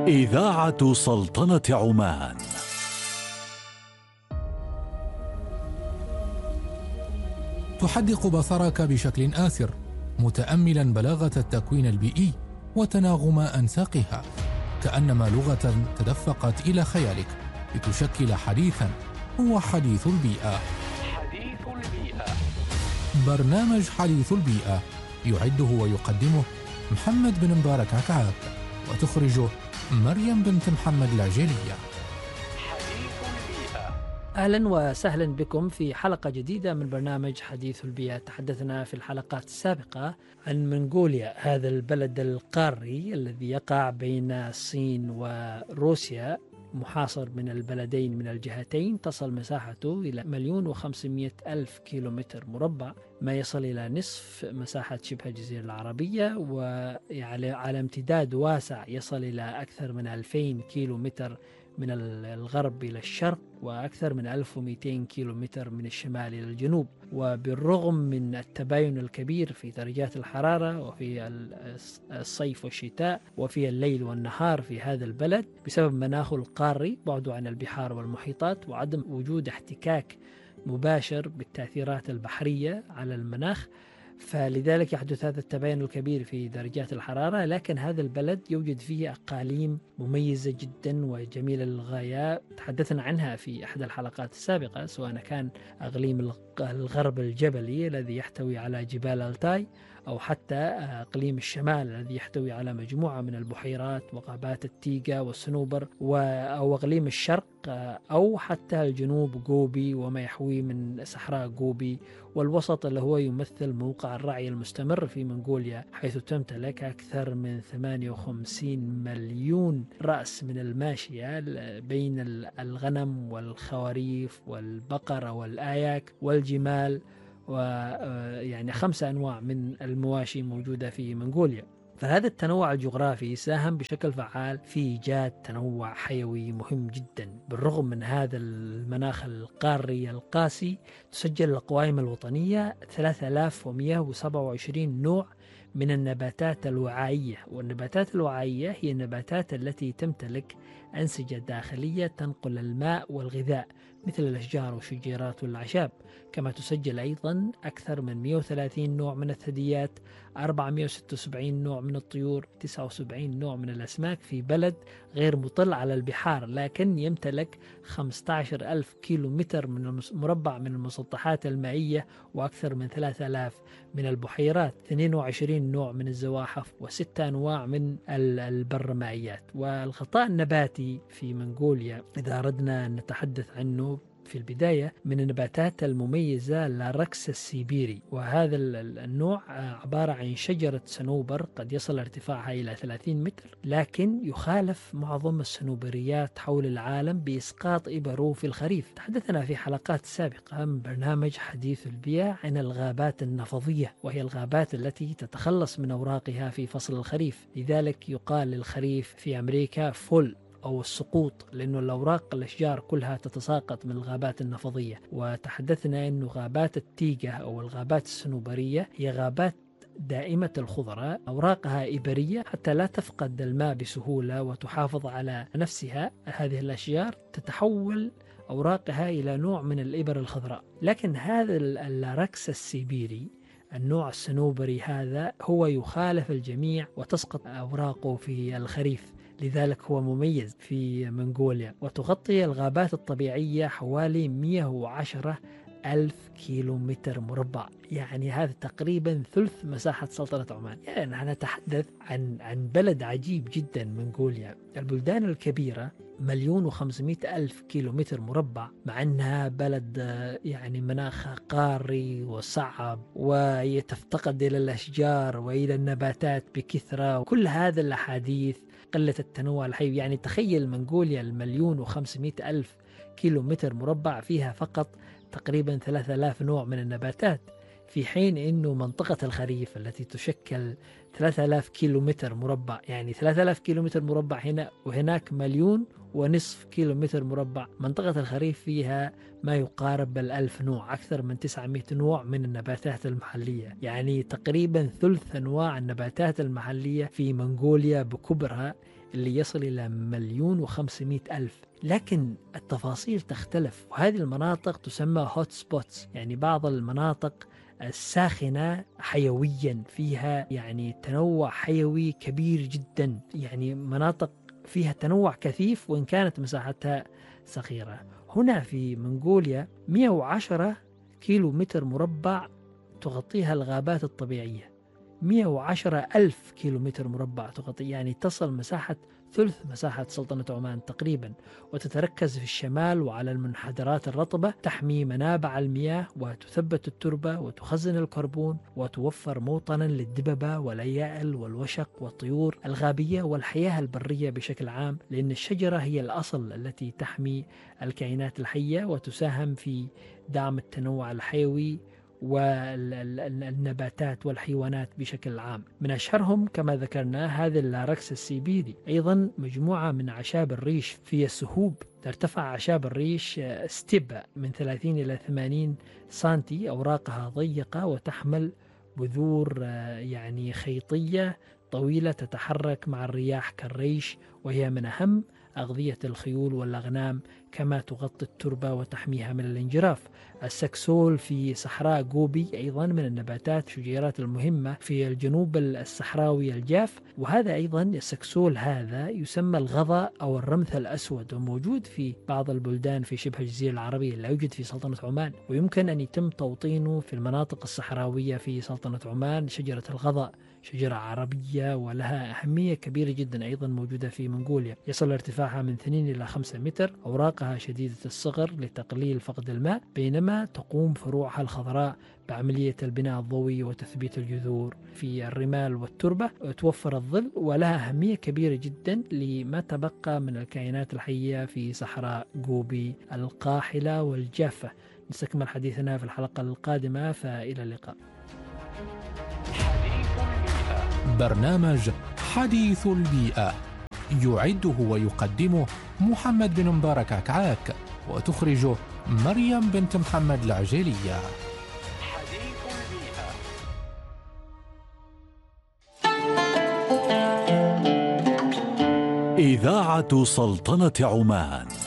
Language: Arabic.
إذاعة سلطنة عمان. تحدق بصرك بشكل آسر متأملا بلاغة التكوين البيئي وتناغم أنساقها، كأنما لغة تدفقت إلى خيالك لتشكل حديثا هو حديث البيئة. حديث البيئة، برنامج حديث البيئة يعده ويقدمه محمد بن مبارك عكعاب، وتخرجه مريم بنت محمد العجيلية. حديث البيئة. أهلا وسهلا بكم في حلقة جديدة من برنامج حديث البيئة. تحدثنا في الحلقات السابقة عن منغوليا، هذا البلد القاري الذي يقع بين الصين وروسيا، محاصر من البلدين من الجهتين، تصل مساحته إلى 1,500,000 كيلومتر مربع، ما يصل إلى نصف مساحة شبه الجزيرة العربية، وعلى امتداد واسع يصل إلى أكثر من 2000 كيلومتر من الغرب إلى الشرق، وأكثر من 1200 كيلومتر من الشمال إلى الجنوب. وبالرغم من التباين الكبير في درجات الحرارة وفي الصيف والشتاء وفي الليل والنهار في هذا البلد، بسبب مناخه القاري، بعده عن البحار والمحيطات، وعدم وجود احتكاك مباشر بالتأثيرات البحرية على المناخ، فلذلك يحدث هذا التباين الكبير في درجات الحرارة. لكن هذا البلد يوجد فيه أقاليم مميزة جدا وجميلة للغاية، تحدثنا عنها في أحد الحلقات السابقة، سواء كان أقليم الغرب الجبلي الذي يحتوي على جبال التاي، أو حتى أقليم الشمال الذي يحتوي على مجموعة من البحيرات وغابات التيغا والصنوبر، أو أقليم الشرق، أو حتى الجنوب غوبي وما يحويه من صحراء غوبي، والوسط اللي هو يمثل موقع الرعي المستمر في منغوليا، حيث تمتلك أكثر من 58 مليون رأس من الماشية بين الغنم والخواريف والبقر والآياك والجمال، ويعني 5 أنواع من المواشي موجودة في منغوليا. فهذا التنوع الجغرافي ساهم بشكل فعال في إيجاد تنوع حيوي مهم جدا. بالرغم من هذا المناخ القاري القاسي، تسجل القوائم الوطنية 3127 نوع من النباتات الوعائية، والنباتات الوعائية هي النباتات التي تمتلك أنسجة داخلية تنقل الماء والغذاء، مثل الأشجار والشجيرات والأعشاب. كما تسجل أيضا أكثر من 130 نوع من الثدييات، 476 نوع من الطيور، 79 نوع من الأسماك، في بلد غير مطل على البحار، لكن يمتلك 15,000 كيلومتر مربع من المسطحات المائية، وأكثر من 3000 من البحيرات، 22 نوع من الزواحف، و6 أنواع من البرمائيات. والغطاء النباتي في منغوليا، إذا أردنا أن نتحدث عنه في البداية، من النباتات المميزة لاركس السيبيري، وهذا النوع عبارة عن شجرة صنوبر قد يصل ارتفاعها إلى 30 متر، لكن يخالف معظم الصنوبريات حول العالم بإسقاط إبره في الخريف. تحدثنا في حلقات سابقة من برنامج حديث البيئة عن الغابات النفضية، وهي الغابات التي تتخلص من أوراقها في فصل الخريف، لذلك يقال للخريف في أمريكا فول أو السقوط، لأنه الأوراق الأشجار كلها تتساقط من الغابات النفضية. وتحدثنا أنه غابات التيغا أو الغابات الصنوبرية هي غابات دائمة الخضرة، أوراقها إبرية حتى لا تفقد الماء بسهولة وتحافظ على نفسها. هذه الأشجار تتحول أوراقها إلى نوع من الإبر الخضراء. لكن هذا اللاركس السيبيري، النوع الصنوبري هذا، هو يخالف الجميع وتسقط أوراقه في الخريف، لذلك هو مميز في منغوليا. وتغطي الغابات الطبيعية حوالي 110,000 كيلومتر مربع، يعني هذا تقريبا ثلث مساحة سلطنة عمان. يعني نحن نتحدث عن بلد عجيب جدا منغوليا. البلدان الكبيرة 1,500,000 كيلومتر مربع، مع أنها بلد يعني مناخها قاري وصعب، ويتفتقد إلى الأشجار وإلى النباتات بكثرة، وكل هذا الأحاديث قلة التنوع الحيوي. يعني تخيل منغوليا 1,500,000 كيلومتر مربع فيها فقط تقريبا 3000 نوع من النباتات، في حين أنه منطقة الخريف التي تشكل 3000 كيلومتر مربع، يعني 3000 كيلومتر مربع هنا وهناك 1,500,000 كيلومتر مربع، منطقة الخريف فيها ما يقارب 1000 نوع، أكثر من 900 نوع من النباتات المحلية. يعني تقريبا ثلث أنواع النباتات المحلية في منغوليا بكبرها اللي يصل إلى 1,500,000. لكن التفاصيل تختلف، وهذه المناطق تسمى هوت سبوتس، يعني بعض المناطق الساخنة حيويا، فيها يعني تنوع حيوي كبير جدا، يعني مناطق فيها تنوع كثيف وإن كانت مساحتها صغيرة. هنا في منغوليا 110 كيلو متر مربع تغطيها الغابات الطبيعية، 110,000 كيلو متر مربع تغطي، يعني تصل مساحة ثلث مساحة سلطنة عمان تقريبا، وتتركز في الشمال وعلى المنحدرات الرطبة، تحمي منابع المياه وتثبت التربة وتخزن الكربون وتوفر موطنا للدببة والأيائل والوشق والطيور الغابية والحياة البرية بشكل عام، لأن الشجرة هي الأصل التي تحمي الكائنات الحية وتساهم في دعم التنوع الحيوي والنباتات والحيوانات بشكل عام. من أشهرهم كما ذكرنا هذا اللاركس السيبيري، أيضا مجموعة من أعشاب الريش في السهوب. ترتفع أعشاب الريش ستيبا من 30 إلى 80 سنتي، أوراقها ضيقة وتحمل بذور يعني خيطية طويلة تتحرك مع الرياح كالريش، وهي من أهم أغذية الخيول والأغنام، كما تغطي التربة وتحميها من الانجراف. السكسول في صحراء غوبي أيضا من النباتات الشجيرات المهمة في الجنوب الصحراوي الجاف، وهذا أيضا السكسول هذا يسمى الغضا أو الرمث الأسود، وموجود في بعض البلدان في شبه الجزيرة العربية، لا يوجد في سلطنة عمان، ويمكن أن يتم توطينه في المناطق الصحراوية في سلطنة عمان. شجرة الغضا شجرة عربية ولها أهمية كبيرة جدا، أيضا موجودة في منغوليا، يصل ارتفاعها من 2 إلى 5 متر، أوراقها شديدة الصغر لتقليل فقد الماء، بينما تقوم فروعها الخضراء بعملية البناء الضوئي وتثبيت الجذور في الرمال والتربة، وتوفر الظل، ولها أهمية كبيرة جدا لما تبقى من الكائنات الحية في صحراء غوبي القاحلة والجافة. نستكمل حديثنا في الحلقة القادمة، فإلى اللقاء. برنامج حديث البيئة يعده ويقدمه محمد بن مبارك عكعاك، وتخرجه مريم بنت محمد العجيلية. حديث البيئة. إذاعة سلطنة عمان.